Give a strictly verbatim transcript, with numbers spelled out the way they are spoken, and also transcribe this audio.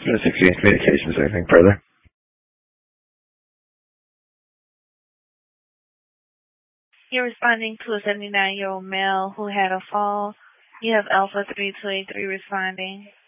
No sixteen communications, anything further? You're responding to a seventy-nine-year-old male who had a fall. You have Alpha three two eight three responding.